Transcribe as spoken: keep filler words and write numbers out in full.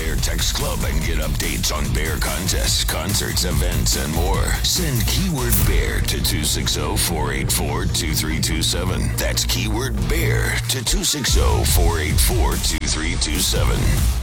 Bear Text Club and get updates on Bear contests, concerts, events, and more. Send keyword BEAR to two six zero, four eight four, two three two seven. That's keyword BEAR to two six zero, four eight four, two three two seven.